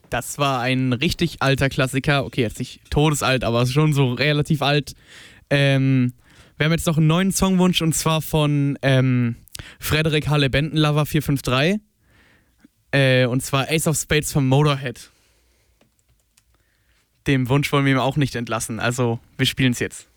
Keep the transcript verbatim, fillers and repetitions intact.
Das war ein richtig alter Klassiker. Okay, jetzt nicht todesalt, aber schon so relativ alt. Ähm, wir haben jetzt noch einen neuen Songwunsch und zwar von ähm, Frederik Halle Bendenlover vier fünf drei. Äh, und zwar Ace of Spades von Motorhead. Dem Wunsch wollen wir ihm auch nicht entlassen. Also, wir spielen es jetzt.